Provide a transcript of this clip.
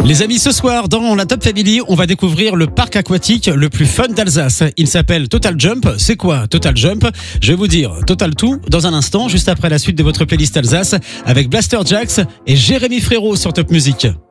Les amis, ce soir, dans la Top Family, on va découvrir le parc aquatique le plus fun d'Alsace. Il s'appelle Total Jump. C'est quoi Total Jump? Je vais vous dire Total tout dans un instant, juste après la suite de votre playlist Alsace, avec Blaster Jax et Jérémy Frérot sur Top Music.